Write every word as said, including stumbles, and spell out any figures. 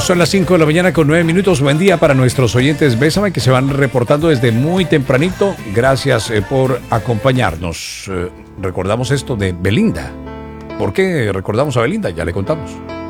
Son las cinco de la mañana con nueve minutos. Buen día para nuestros oyentes Bésame que se van reportando desde muy tempranito. Gracias eh, por acompañarnos. Eh, recordamos esto de Belinda. ¿Por qué recordamos a Belinda? Ya le contamos.